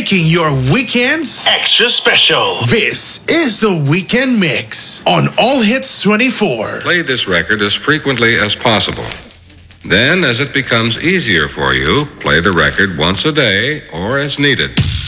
making your weekends extra special. This is the Weekend Mix on All Hits 24. Play this record as frequently as possible. Then, as it becomes easier for you, play the record once a day or as needed.